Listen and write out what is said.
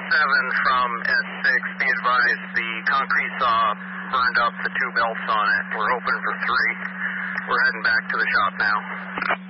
from S6, be advised the concrete saw burned up the 2 belts on it. We're hoping for 3. We're heading back to the shop now.